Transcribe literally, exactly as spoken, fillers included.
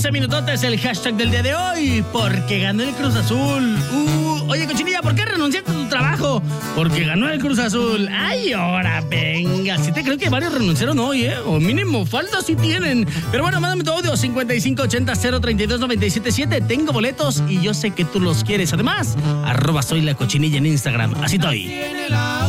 doce minutotes el hashtag del día de hoy. Porque ganó el Cruz Azul. Uh, oye, Cochinilla, ¿por qué renunciaste a tu trabajo? Porque ganó el Cruz Azul. Ay, ahora, venga. Sí te creo que varios renunciaron hoy, ¿eh? O mínimo, falta sí tienen. Pero bueno, mándame tu audio cincuenta y cinco ochenta cero treinta y dos noventa y siete siete. Tengo boletos y yo sé que tú los quieres. Además, arroba soy la Cochinilla en Instagram. Así estoy.